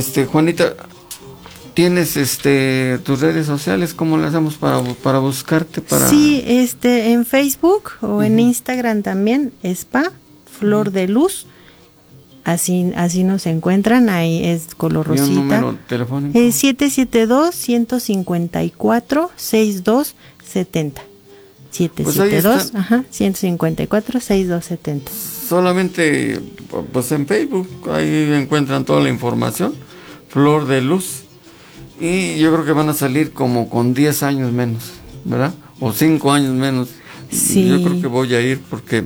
Juanita, ¿tienes tus redes sociales? ¿Cómo le hacemos para buscarte? Sí, en Facebook o en Instagram también, Spa Flor de Luz. Así nos encuentran, ahí es color rosita. ¿Y un número telefónico? 772-154-6270. 772-154-6270. Solamente, pues en Facebook, ahí encuentran toda la información. Flor de Luz. Y yo creo que van a salir como con 10 años menos, ¿verdad? O 5 años menos. Sí. Yo creo que voy a ir porque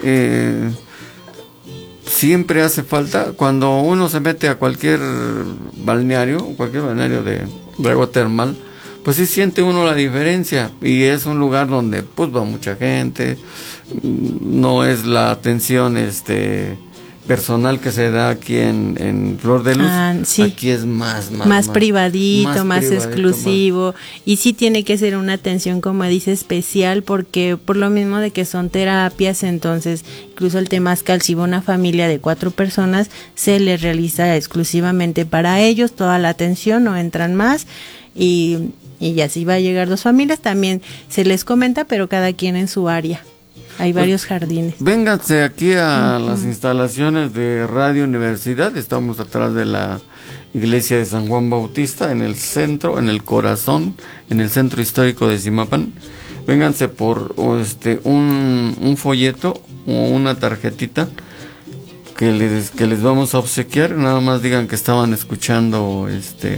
siempre hace falta, cuando uno se mete a cualquier balneario de agua termal, pues sí siente uno la diferencia, y es un lugar donde pues va mucha gente, no es la atención personal que se da aquí en Flor de Luz. Sí. Aquí es más privadito, más exclusivo, y sí tiene que ser una atención, como dice, especial, porque por lo mismo de que son terapias, entonces incluso el temazcal, si va una familia de 4 personas, se les realiza exclusivamente para ellos toda la atención, no entran más, y ya si va a llegar 2 familias también se les comenta, pero cada quien en su área. Hay varios jardines. Vénganse aquí a las instalaciones de Radio Universidad. Estamos atrás de la iglesia de San Juan Bautista, en el centro, en el corazón, en el centro histórico de Zimapán. Vénganse por un folleto o una tarjetita que les vamos a obsequiar. Nada más digan que estaban escuchando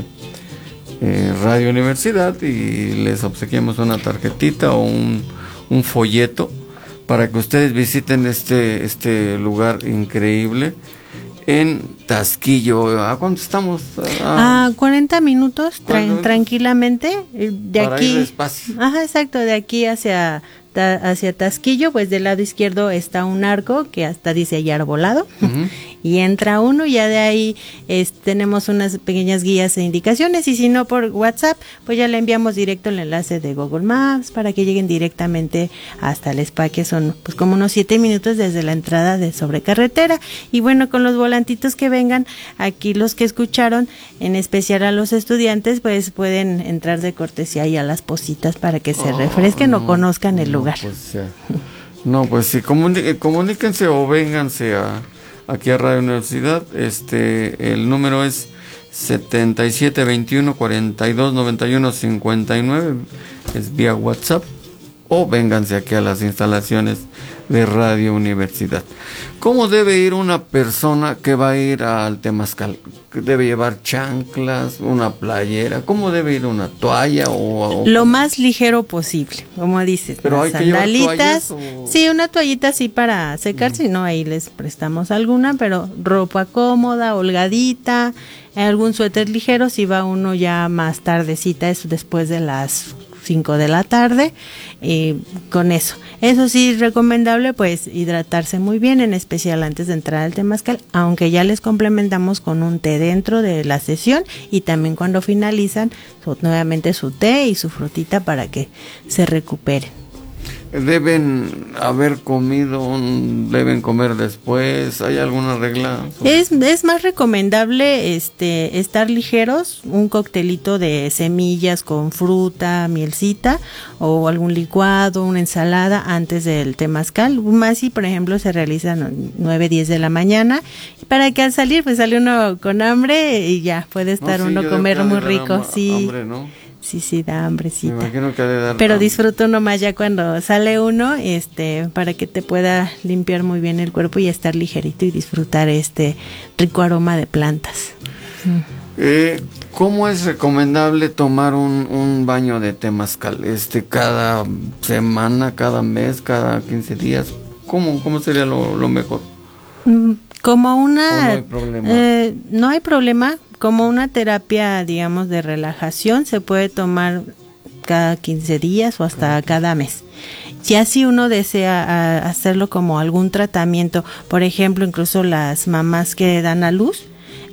Radio Universidad, y les obsequiamos una tarjetita o un folleto para que ustedes visiten este lugar increíble en Tasquillo. ¿A cuánto estamos? 40 minutos, tranquilamente, de para aquí. Ir despacio. Ajá, exacto, de aquí hacia Tasquillo, pues del lado izquierdo está un arco que hasta dice ahí arbolado. Y entra uno, y ya de ahí tenemos unas pequeñas guías e indicaciones, y si no por WhatsApp, pues ya le enviamos directo el enlace de Google Maps para que lleguen directamente hasta el spa, que son pues como unos 7 minutos desde la entrada de Sobrecarretera. Y bueno, con los volantitos que vengan aquí, los que escucharon, en especial a los estudiantes, pues pueden entrar de cortesía ahí a las positas para que se refresquen o conozcan el lugar. Pues sí, comuníquense o vénganse aquí a Radio Universidad. El número es 7721-4291-59, es vía WhatsApp, o vénganse aquí a las instalaciones de Radio Universidad. ¿Cómo debe ir una persona que va a ir al temazcal? ¿Debe llevar chanclas, una playera? ¿Cómo debe ir, una toalla? Lo más ligero posible, como dices. Pero hay sandalitas, que llevar toallas, sí, una toallita así para secarse, si no, ahí les prestamos alguna, pero ropa cómoda, holgadita, algún suéter ligero si va uno ya más tardecita, es después de las 5 de la tarde, con eso. Eso sí, recomendable pues hidratarse muy bien, en especial antes de entrar al temazcal, aunque ya les complementamos con un té dentro de la sesión, y también cuando finalizan nuevamente su té y su frutita para que se recuperen. ¿Deben haber comido, deben comer después? ¿Hay alguna regla? Es más recomendable estar ligeros, un coctelito de semillas con fruta, mielcita, o algún licuado, una ensalada antes del temazcal. Más si por ejemplo se realizan 9-10 de la mañana, para que al salir pues sale uno con hambre y ya puede estar uno comer muy rico. Sí. Hambre, ¿no? Sí, da hambrecita. Me imagino que ha de dar pero hambre. Disfruta uno más ya cuando sale uno, para que te pueda limpiar muy bien el cuerpo y estar ligerito y disfrutar este rico aroma de plantas. ¿Cómo es recomendable tomar un baño de temazcal? ¿Cada semana, cada mes, cada 15 días? ¿Cómo sería lo mejor? Como una... no hay problema. No hay problema. Como una terapia, digamos, de relajación, se puede tomar cada 15 días o hasta cada mes. Si así uno desea hacerlo como algún tratamiento, por ejemplo, incluso las mamás que dan a luz,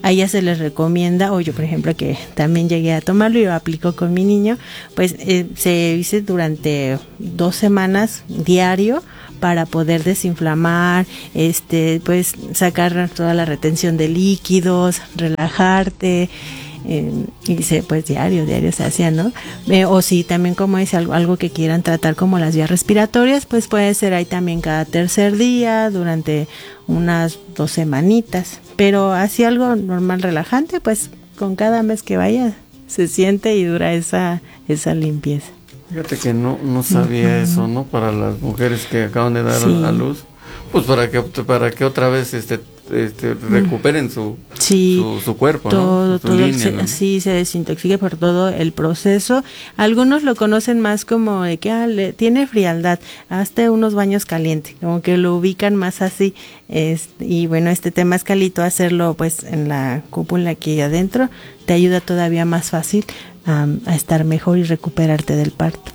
a ella se les recomienda, o yo por ejemplo que también llegué a tomarlo y lo aplico con mi niño, pues se dice durante 2 semanas diario para poder desinflamar, pues sacar toda la retención de líquidos, relajarte. Y dice, pues diario se hacía, ¿no? O si también como es algo que quieran tratar como las vías respiratorias, pues puede ser ahí también cada tercer día, durante unas 2 semanitas. Pero así algo normal, relajante, pues con cada mes que vaya se siente y dura esa limpieza. Fíjate que no sabía eso, ¿no? Para las mujeres que acaban de dar a luz, pues para que otra vez recuperen su cuerpo, todo, su línea, ¿no? Sí, se desintoxica por todo el proceso. Algunos lo conocen más como de que tiene frialdad, hasta unos baños calientes, como que lo ubican más así. Y bueno, temazcalito, hacerlo pues en la cúpula aquí adentro, te ayuda todavía más fácil a estar mejor y recuperarte del parto.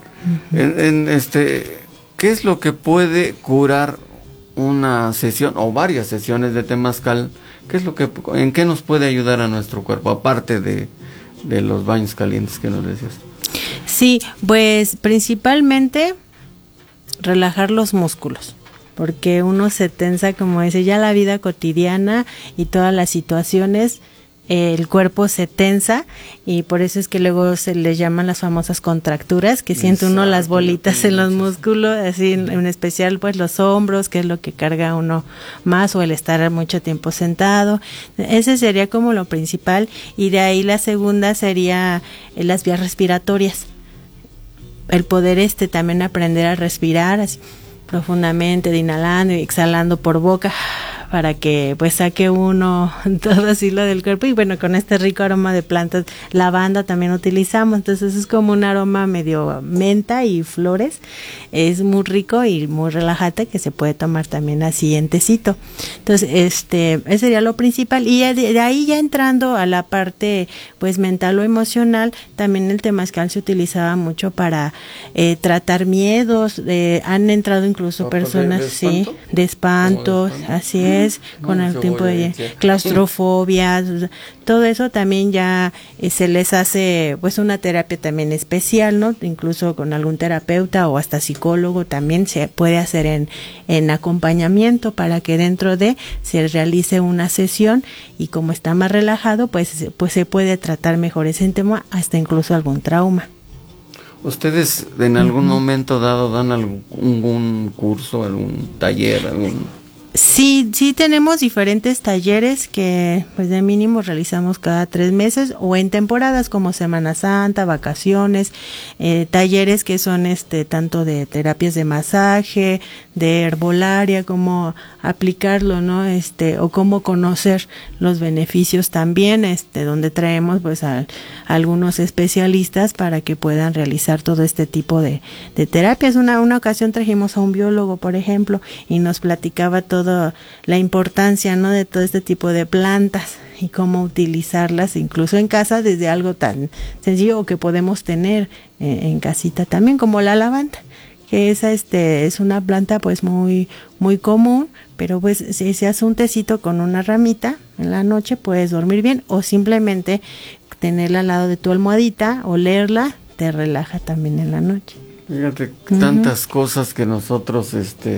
¿Qué es lo que puede curar una sesión o varias sesiones de temazcal? ¿En qué nos puede ayudar a nuestro cuerpo, aparte de los baños calientes que nos decías? Sí, pues principalmente relajar los músculos, porque uno se tensa, como dice, ya la vida cotidiana y todas las situaciones, el cuerpo se tensa, y por eso es que luego se le llaman las famosas contracturas, que siente uno las bolitas en los músculos, así en especial pues los hombros, que es lo que carga uno más, o el estar mucho tiempo sentado. Ese sería como lo principal, y de ahí la segunda sería las vías respiratorias. El poder también aprender a respirar así profundamente, inhalando y exhalando por boca, para que pues saque uno todo así lo del cuerpo. Y bueno, con este rico aroma de plantas, lavanda también utilizamos, entonces es como un aroma medio menta y flores, es muy rico y muy relajante, que se puede tomar también así en tecito. Entonces ese sería lo principal, y de ahí ya entrando a la parte pues mental o emocional, también el temazcal se utilizaba mucho para tratar miedos. Han entrado incluso personas de espantos, así es, con el tiempo de claustrofobia, todo eso también ya se les hace pues una terapia también especial, ¿no? Incluso con algún terapeuta o hasta psicólogo también se puede hacer en acompañamiento, para que dentro se realice una sesión, y como está más relajado, pues se puede tratar mejor ese tema, hasta incluso algún trauma. ¿Ustedes en algún momento dado dan algún curso, algún taller, Sí, tenemos diferentes talleres que pues de mínimo realizamos cada 3 meses, o en temporadas como Semana Santa, vacaciones, talleres que son tanto de terapias de masaje, de herbolaria, cómo aplicarlo, ¿no? O cómo conocer los beneficios también, donde traemos pues a algunos especialistas para que puedan realizar todo este tipo de terapias. Una ocasión trajimos a un biólogo, por ejemplo, y nos platicaba toda la importancia, ¿no?, de todo este tipo de plantas y cómo utilizarlas incluso en casa, desde algo tan sencillo que podemos tener en casita también, como la lavanda, que esa es una planta pues muy muy común, pero pues si se hace un tecito con una ramita en la noche, puedes dormir bien, o simplemente tenerla al lado de tu almohadita, olerla, te relaja también en la noche. Fíjate, tantas cosas que nosotros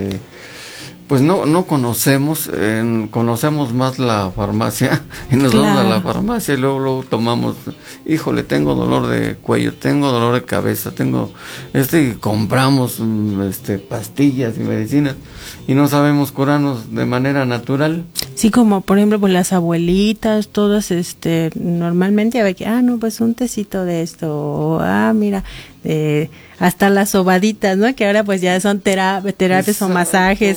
pues no conocemos, conocemos más la farmacia, y nos vamos a la farmacia y luego tomamos, híjole, tengo dolor de cuello, tengo dolor de cabeza, tengo y compramos pastillas y medicinas, y no sabemos curarnos de manera natural. Sí, como por ejemplo pues las abuelitas, todas normalmente a ver que no, pues un tecito de esto, o mira, hasta las sobaditas, ¿no? Que ahora pues ya son terapias o masajes,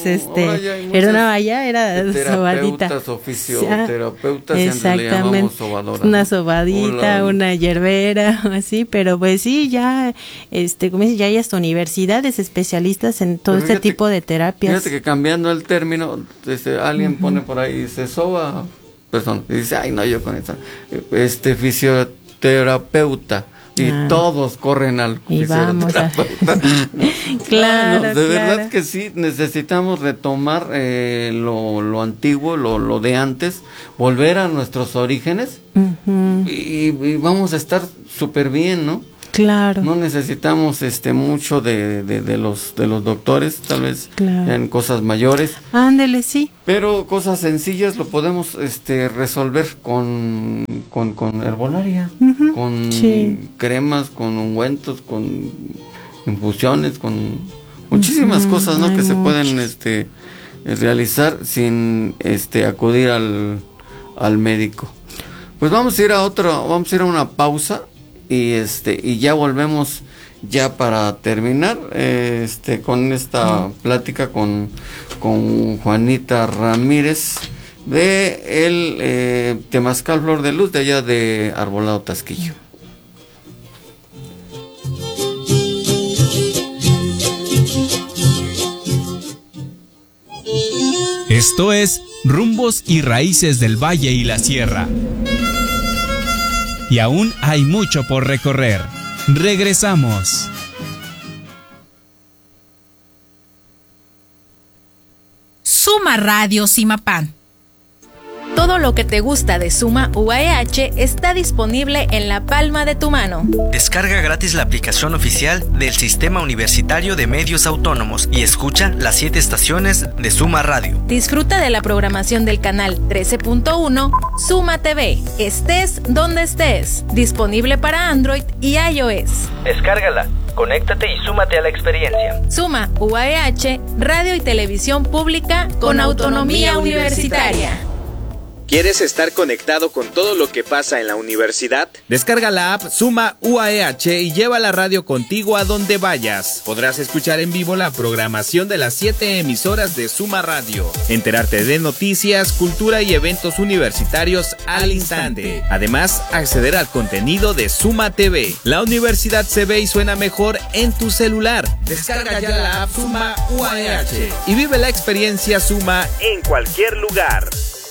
era sobadita. Terapeutas o fisioterapeutas, exactamente, una sobadita, una hierbera, así, pero pues sí, ya, como dice, ya hay hasta universidades especialistas en todo este tipo de terapias. Fíjate que cambiando el término, alguien pone por ahí, se soba, persona, y dice, ay no, yo con eso, fisioterapeuta, y todos corren al y vamos claro, de verdad que sí, necesitamos retomar lo antiguo, lo de antes, volver a nuestros orígenes, y vamos a estar súper bien, ¿no? Claro. No necesitamos mucho de los doctores, tal vez en cosas mayores. Ándele, sí. Pero cosas sencillas lo podemos resolver con herbolaria, con cremas, con ungüentos, con infusiones, con muchísimas cosas, ¿no? Que se pueden realizar sin acudir al médico. Pues vamos a ir a una pausa. Y ya volvemos ya para terminar con esta plática con Juanita Ramírez de el Temazcal Flor de Luz de allá de Arbolado Tasquillo. Esto es Rumbos y Raíces del Valle y la Sierra. Y aún hay mucho por recorrer. Regresamos. Suma Radio Zimapán. Todo lo que te gusta de Suma UAEH está disponible en la palma de tu mano. Descarga gratis la aplicación oficial del Sistema Universitario de Medios Autónomos y escucha las 7 estaciones de Suma Radio. Disfruta de la programación del canal 13.1 Suma TV. Estés donde estés. Disponible para Android y iOS. Descárgala, conéctate y súmate a la experiencia. Suma UAEH, radio y televisión pública con autonomía universitaria. ¿Quieres estar conectado con todo lo que pasa en la universidad? Descarga la app Suma UAEH y lleva la radio contigo a donde vayas. Podrás escuchar en vivo la programación de las 7 emisoras de Suma Radio. Enterarte de noticias, cultura y eventos universitarios al instante. Además, acceder al contenido de Suma TV. La universidad se ve y suena mejor en tu celular. Descarga ya la app Suma UAEH y vive la experiencia Suma en cualquier lugar.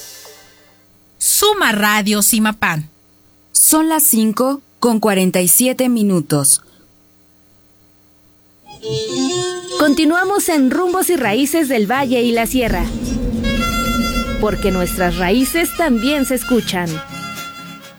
Suma Radio Zimapán. Son las 5:47. Continuamos en Rumbos y Raíces del Valle y la Sierra, porque nuestras raíces también se escuchan.